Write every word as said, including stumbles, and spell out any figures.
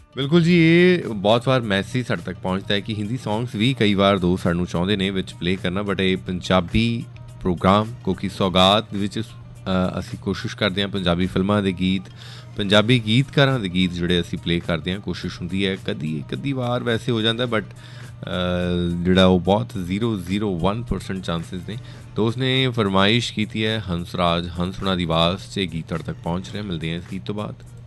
ਬਿਲਕੁਲ ਜੀ, ਇਹ ਬਹੁਤ ਵਾਰ ਮੈਸੇਜ ਸਾਡੇ ਤੱਕ ਪਹੁੰਚਦਾ ਹੈ ਕਿ ਹਿੰਦੀ ਸੌਂਗਸ ਵੀ ਕਈ ਵਾਰ ਦੋਸਤ ਸਾਨੂੰ ਚਾਹੁੰਦੇ ਨੇ ਵਿੱਚ ਪਲੇ ਕਰਨਾ, ਬਟ ਇਹ ਪੰਜਾਬੀ ਪ੍ਰੋਗਰਾਮ ਕੋਕੀ ਸੌਗਾਤ ਵਿੱਚ ਅ, ਅਸੀਂ ਕੋਸ਼ਿਸ਼ ਕਰਦੇ ਹਾਂ ਪੰਜਾਬੀ ਫਿਲਮਾਂ ਦੇ ਗੀਤ, ਪੰਜਾਬੀ ਗੀਤਕਾਰਾਂ ਦੇ ਗੀਤ ਜਿਹੜੇ ਅਸੀਂ ਪਲੇ ਕਰਦੇ ਹਾਂ। ਕੋਸ਼ਿਸ਼ ਹੁੰਦੀ ਹੈ, ਕਦੀ ਇੱਕ ਅੱਧੀ ਵਾਰ ਵੈਸੇ ਹੋ ਜਾਂਦਾ, ਬਟ ਜਿਹੜਾ ਉਹ ਬਹੁਤ zero zero one percent chances ਨੇ। ਦੋਸਤ ਨੇ ਫਰਮਾਇਸ਼ ਕੀਤੀ ਹੈ ਹੰਸਰਾਜ ਹੰਸ ਉਹਨਾਂ ਦੀ ਆਵਾਜ਼ 'ਚ ਇਹ ਗੀਤ ਤੁਹਾਡੇ ਤੱਕ ਪਹੁੰਚ ਰਿਹਾ। ਮਿਲਦੇ ਹਾਂ ਇਸ ਗੀਤ ਤੋਂ ਬਾਅਦ।